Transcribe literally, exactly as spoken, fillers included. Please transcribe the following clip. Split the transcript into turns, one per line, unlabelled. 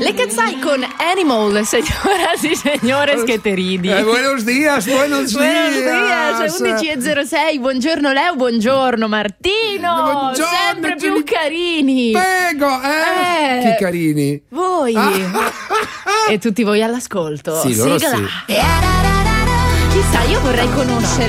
Le Cazzai con Animal, signora sì signores, che te ridi.
Eh, buenos dias, buenos dias.
Buenos dias, undici e zero sei, buongiorno Leo, buongiorno Martino,
Buongiorno,
sempre più
Gini-
carini.
Prego, eh?
Eh.
Che carini.
Voi. E tutti voi all'ascolto.
Sì, loro
Sigla.
sì.
Chissà, io vorrei conoscere